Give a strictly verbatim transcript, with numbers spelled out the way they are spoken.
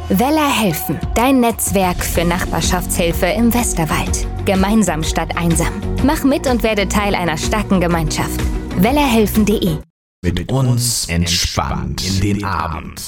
Weller helfen, dein Netzwerk für Nachbarschaftshilfe im Westerwald. Gemeinsam statt einsam. Mach mit und werde Teil einer starken Gemeinschaft. wellerhelfen punkt de Mit uns entspannt in den Abend.